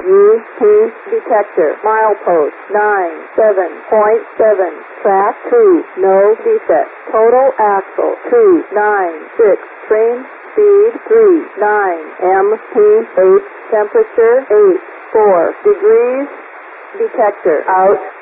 UP detector. Milepost 97.7. Track 2. No defect. Total axle 296. Train speed 39. MP8. Temperature 84 degrees. Detector out.